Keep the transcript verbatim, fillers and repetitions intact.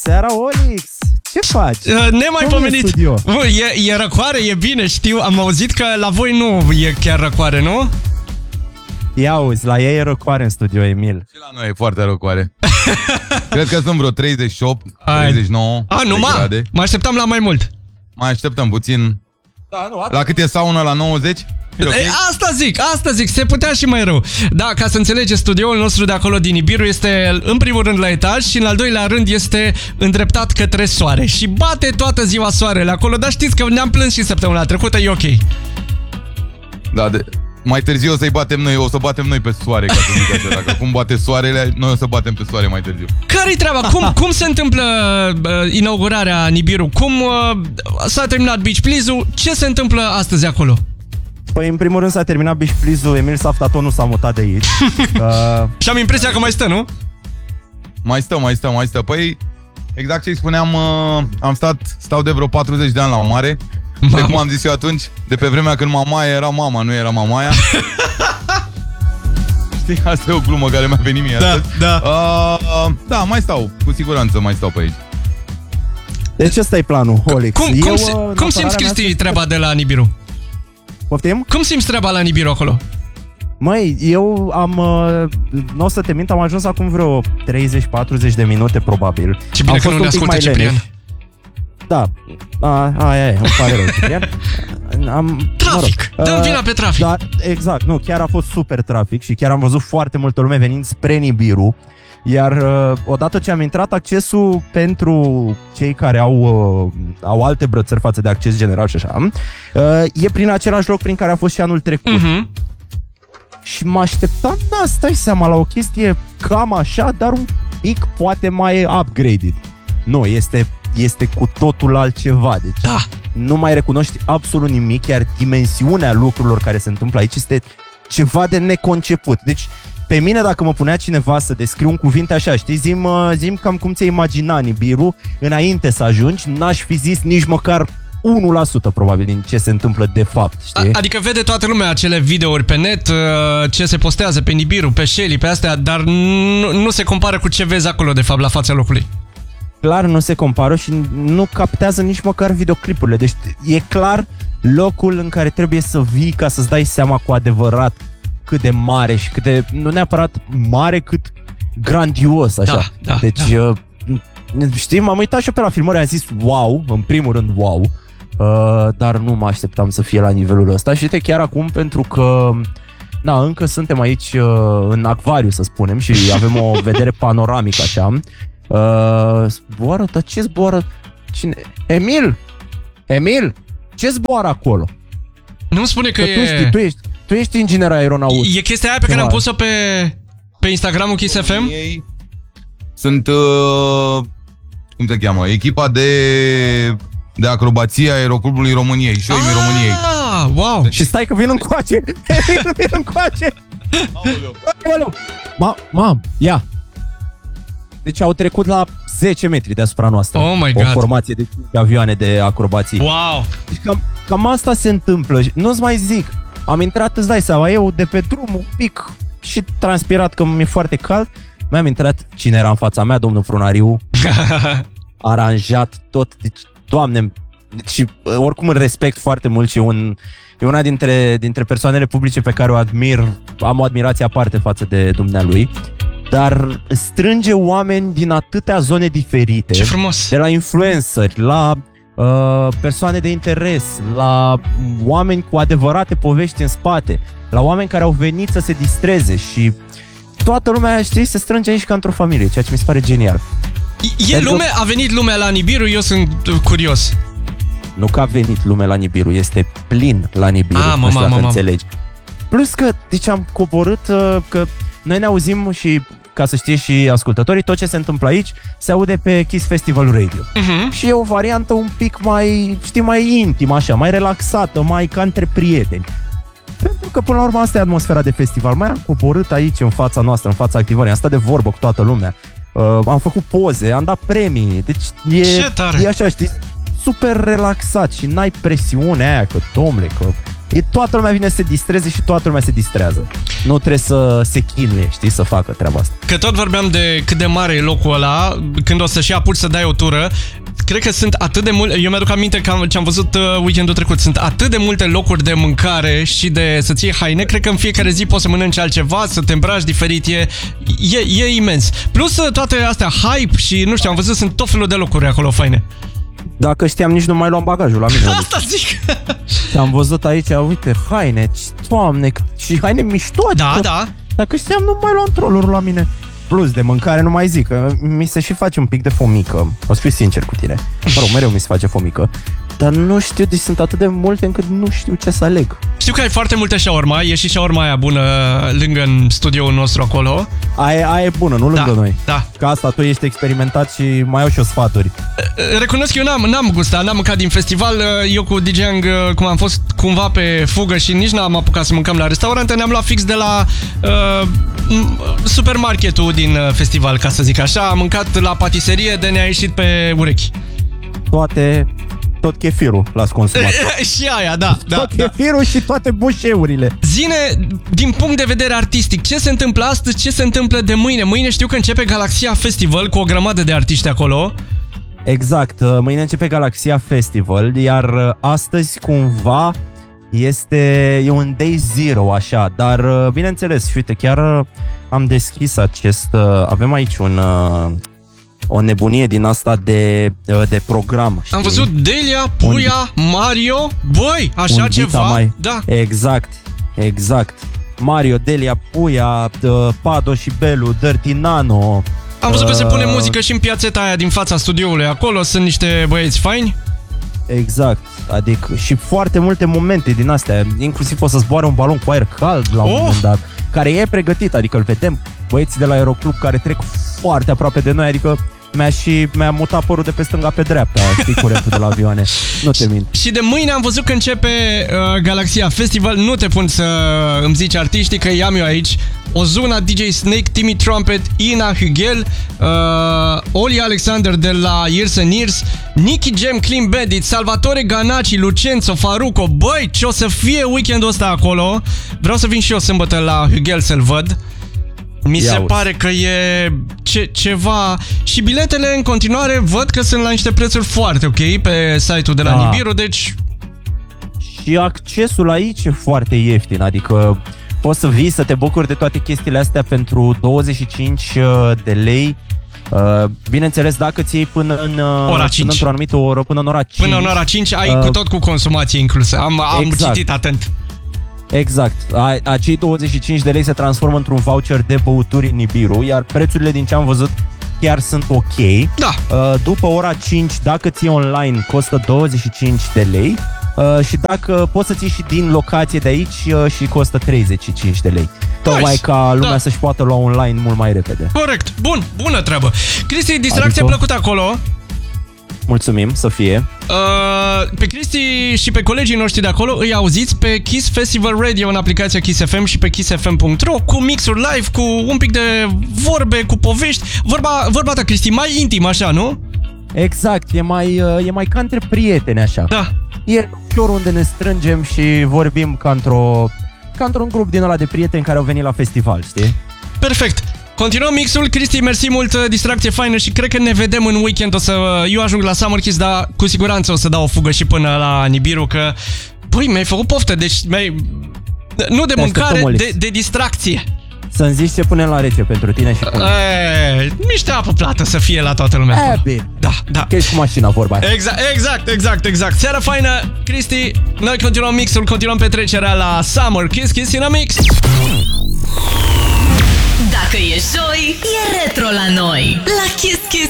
Seara, Olix! Ce faci? Uh, nemaipomenit! E, e răcoare, e bine, știu. Am auzit că la voi nu e chiar răcoare, nu? Ia auzi, la ei e răcoare în studio, Emil. Și la noi e foarte răcoare. Cred că sunt vreo treizeci și opt, treizeci și nouă A, nu, mă, mă așteptam la mai mult. Mai așteptăm puțin. Da, nu, la cât e sauna? La nouăzeci? Okay. E, asta zic, asta zic, se putea și mai rău. Da, ca să înțelegeți, studioul nostru de acolo din Nibiru este în primul rând la etaj și în al doilea rând este îndreptat către soare. Și bate toată ziua soarele acolo, dar știți că ne-am plâns și săptămâna trecută, e ok. Da, de... mai târziu o să-i batem noi, o să batem noi pe soare, ca să zic așa. Dacă cum bate soarele, noi o să batem pe soare mai târziu. Care-i treaba? Cum, cum se întâmplă uh, inaugurarea Nibiru? Cum uh, s-a terminat Beach Please-ul? Ce se întâmplă astăzi acolo? Păi, în primul rând s-a terminat Beach Please-ul, Emil Saftato nu s-a mutat de aici. uh... Și am impresia că mai stă, nu? Mai stă, mai stă, mai stă. Păi, exact ce-i spuneam, uh, am stat, stau de vreo patruzeci de ani la mare. Mamă. De cum am zis eu atunci, de pe vremea când mamaia era mama, nu era mamaia. Știi, asta e o glumă care mi-a venit mie da, astăzi. Da, uh, da, mai stau, cu siguranță mai stau pe aici. Deci ăsta e planul, Olix. Cum, cum, eu, cum simți, Cristi, treaba de la Nibiru? Poftim? Cum simți treaba la Nibiru acolo? Măi, eu am, nu o să te mint, am ajuns acum vreo treizeci patruzeci de minute probabil. Ce bine am că nu ne ascultă Ciprian. Da, a, aia e, îmi pare rău, Ciprian. Am, trafic, mă rog, dăm vina pe trafic. Da, exact, nu, chiar a fost super trafic și chiar am văzut foarte multă lume venind spre Nibiru. Iar uh, odată ce am intrat, accesul pentru cei care au, uh, au alte brățări față de acces general și așa, uh, e prin același loc prin care a fost și anul trecut. Uh-huh. Și mă așteptam, da, stai seama, la o chestie cam așa, dar un pic poate mai upgraded. Nu, este, este cu totul altceva. Deci da. Nu mai recunoști absolut nimic, iar dimensiunea lucrurilor care se întâmplă aici este ceva de neconceput. Deci pe mine, dacă mă punea cineva să descriu un cuvinte așa, știi, zim, zim cam cum ți-ai imagina Nibiru, înainte să ajungi, n-aș fi zis nici măcar unu la sută probabil din ce se întâmplă de fapt, știi? Adică vede toată lumea acele videouri pe net, ce se postează pe Nibiru, pe Shelly, pe astea, dar nu, nu se compară cu ce vezi acolo, de fapt, la fața locului. Clar nu se compară și nu captează nici măcar videoclipurile, deci e clar locul în care trebuie să vii ca să-ți dai seama cu adevărat cât de mare și cât de, nu neapărat mare, cât grandios, așa. Da, da, deci, da. Știi, m-am uitat și eu pe la filmări, am zis wow, în primul rând wow, uh, dar nu mă așteptam să fie la nivelul ăsta și uite chiar acum pentru că, na, încă suntem aici uh, în acvariu, să spunem, și avem o vedere panoramică, așa. Uh, zboară, dar ce zboară? Cine? Emil! Emil! Ce zboară acolo? Nu-mi spune că, că e... tu, știi, tu ești Tu ești inginer aeronaut. E chestia aia pe care am pus-o pe, pe Instagramul Kiss F M? Sunt, uh, cum se cheamă, echipa de, de acrobație a Aeroclubului României, Show-imi României. Ah, wow! Și stai că vin încoace, vin încoace. Aoleu! Ma, mam, ia! Deci au trecut la zece metri deasupra noastră. Oh my o God. formație de avioane de acrobații. Wow! Deci cam, cam asta se întâmplă. Nu-ți mai zic. Am intrat, îți dai seama, eu de pe drum un pic și transpirat că mi-e foarte cald. Mi-am intrat, cine era în fața mea, domnul Frunariu, aranjat tot, deci, Doamne, și oricum îl respect foarte mult și un, e una dintre, dintre persoanele publice pe care o admir, am o admirație aparte față de dumnealui, dar strânge oameni din atâtea zone diferite. Ce frumos! De la influenceri, la uh, persoane de interes, la oameni cu adevărate povești în spate, la oameni care au venit să se distreze și toată lumea, știi, se strânge aici ca într-o familie, ceea ce mi se pare genial. E lume? A venit lumea la Nibiru? Eu sunt curios. Nu că a venit lumea la Nibiru, este plin la Nibiru, ah, nu știu dacă înțelegi. Plus că, deci am coborât uh, că noi ne auzim și, ca să știe și ascultătorii, tot ce se întâmplă aici se aude pe Kiss Festival Radio. Uh-huh. Și e o variantă un pic mai, știi, mai intimă, așa, mai relaxată, mai ca între prieteni. Pentru că, până la urmă, asta e atmosfera de festival. Mai am coborât aici, în fața noastră, în fața activării, am stat de vorbă cu toată lumea. Uh, am făcut poze, am dat premii. Deci e, e așa, știi, super relaxat și n-ai presiunea aia că, domnule, că E, toată lumea vine să se distreze și toată lumea se distrează. Nu trebuie să se chinuie, știi, să facă treaba asta. Că tot vorbeam de cât de mare e locul ăla, când o să-și apuci să dai o tură. Cred că sunt atât de multe, eu mi-aduc aminte că ce am văzut weekendul trecut, sunt atât de multe locuri de mâncare și de să-ți iei haine, cred că în fiecare zi poți să mănânci altceva, să te îmbraci diferit, e, e, e imens. Plus toate astea, hype și nu știu, am văzut, sunt tot felul de locuri acolo faine. Dacă știam, nici nu mai luam bagajul la mine. Asta zic. Am văzut aici, uite, haine, doamne, și haine mișto. Da, da. Dacă știam, nu mai luam trolluri la mine. Plus de mâncare, nu mai zic, că mi se și face un pic de fomică. O să fiu sincer cu tine. Mă rog, mereu mi se face fomică. Dar nu știu, deci sunt atât de multe încât nu știu ce să aleg. Știu că ai foarte multe shawarma, e și shawarma aia bună lângă în studioul nostru acolo. Aia, aia e bună, nu lângă da, noi. Da. Ca asta tu ești experimentat și mai au și o sfaturi. Recunosc că eu n-am, n-am gustat, n-am mâncat din festival. Eu cu D J Ang, cum am fost cumva pe fugă și nici n-am apucat să mâncăm la restaurante, ne-am luat fix de la uh, supermarketul din festival, ca să zic așa. Am mâncat la patiserie de ne-a ieșit pe urechi. Toate... Tot chefirul l-ați consumat. Și aia, da. da tot da. chefirul și toate bușeurile. Zine, din punct de vedere artistic, ce se întâmplă astăzi, ce se întâmplă de mâine? Mâine știu că începe Galaxia Festival cu o grămadă de artiști acolo. Exact, mâine începe Galaxia Festival, iar astăzi cumva este e un day zero așa, dar bineînțeles, și uite, chiar am deschis acest, avem aici un... o nebunie din asta de, de program. Știi? Am văzut Delia, Puia, un, Mario, băi, așa ceva. Mai, da. Exact, exact. Mario, Delia, Puia, Pado și Belu, Dirty Nano. Am văzut că uh, se pune muzică și în piațeta aia din fața studioului. Acolo sunt niște băieți faini. Exact, adică și foarte multe momente din astea. Inclusiv poți să zboare un balon cu aer cald la un oh. moment dat, care e pregătit, adică îl vedem. Băieții de la Aeroclub care trec foarte aproape de noi, adică mi-a și mi-a mutat părul de pe stânga pe dreapta, știi, curentul de la avioane. Nu te mint. Și de mâine am văzut că începe uh, Galaxia Festival. Nu te pun să îmi zici artiștii, că i-am eu aici. Ozuna, D J Snake, Timmy Trumpet, Ina Hugel, uh, Oli Alexander de la Years and Years, Nicky Jam, Clean Bandit, Salvatore Ganaci, Lucenzo, Faruco. Băi, ce o să fie weekendul ăsta acolo. Vreau să vin și eu sâmbătă la Hugel să-l văd. Mi se Ia-uzi. pare că e ce, ceva. Și biletele în continuare văd că sunt la niște prețuri foarte ok pe site-ul de la da. Nibiru, deci... Și accesul aici e foarte ieftin, adică poți să vii să te bucuri de toate chestiile astea pentru douăzeci și cinci de lei. Bineînțeles, dacă ți iei până în ora cinci. Până într-o anumită oră, până în ora cinci. Până în ora cinci ai uh, cu tot cu consumație inclusă. Am, am exact. citit atent. Exact. Acei douăzeci și cinci de lei se transformă într-un voucher de băuturi în Nibiru, iar prețurile din ce am văzut chiar sunt ok. Da. După ora cinci, dacă ți iei online, costă douăzeci și cinci de lei. Și dacă poți să ții și din locație de aici și costă treizeci și cinci de lei. Tocmai nice. ca lumea da. să-și poată lua online mult mai repede. Corect. Bun, bună treabă. Cristi, distracție adică... plăcută acolo. Mulțumim, să fie. Uh, pe Cristi și pe colegii noștri de acolo îi auziți pe Kiss Festival Radio în aplicația Kiss F M și pe kiss f m punct r o cu mixuri live, cu un pic de vorbe, cu povești. Vorba, vorba ta, Cristi, mai intim așa, nu? Exact, e mai, e mai ca între prieteni așa. Da. E chiar unde ne strângem și vorbim ca într-o ca într-un grup din ăla de prieteni care au venit la festival, știi? Perfect. Continuăm mixul. Cristi, mersi mult, distracție faină și cred că ne vedem în weekend. O să, eu ajung la Summer Kiss, dar cu siguranță o să dau o fugă și până la Nibiru, că păi, mi-ai făcut poftă, deci mi-ai... nu de mâncare, de, de distracție. Să-mi zici ce punem la rece pentru tine și până. Eee, niște apă plată să fie la toată lumea. E, bine. Da, da. Că ești cu mașina, vorba aia. Exact, exact, exact, exact. Seara faină, Cristi. Noi continuăm mixul, continuăm petrecerea la Summer Kiss, Kiss in a Mix. Dacă e joi, e retro la noi. La Kiss Kiss